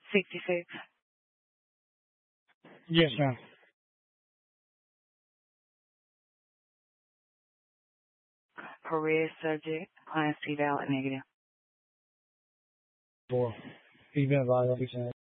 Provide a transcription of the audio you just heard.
66. Yes, ma'am. Perez subject. Client C valid negative. For he's been evaluated.